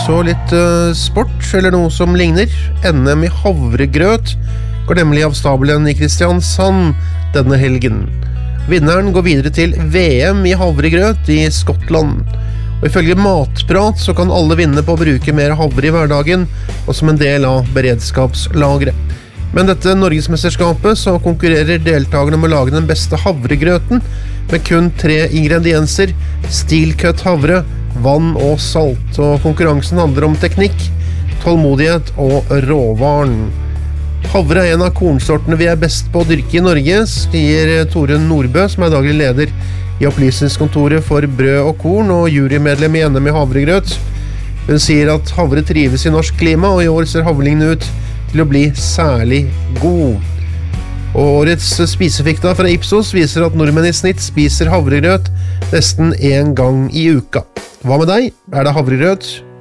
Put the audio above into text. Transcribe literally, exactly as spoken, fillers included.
Så litt uh, sport, eller noe som ligner. N M i havregrøt går nemlig av stabelen i Kristiansand denne helgen. Vinneren går videre til V M i havregrøt i Skottland. Og ifølge Matprat så kan alle vinne på å bruke mer havre i hverdagen, og som en del av beredskapslagret. Men dette Norgesmesterskapet så konkurrerer deltakerne om å lage den beste havregrøten, med kun tre ingredienser: stilcut havre, vann og salt. Og konkurransen handler om teknikk, tålmodighet og råvaren. Havre er en av kornsortene vi er best på å dyrke i Norge, sier Tore Nordbø, som er daglig leder i opplysningskontoret for brød og korn og jurymedlem i N M i havregrøt. Hun sier at havre trives i norsk klima, og i år ser havlingene ut til å bli særlig god. Og årets spisefikta fra Ipsos viser at nordmenn i snitt spiser havregrøt nesten en gang i uka. Hva med deg? Er det havregrøt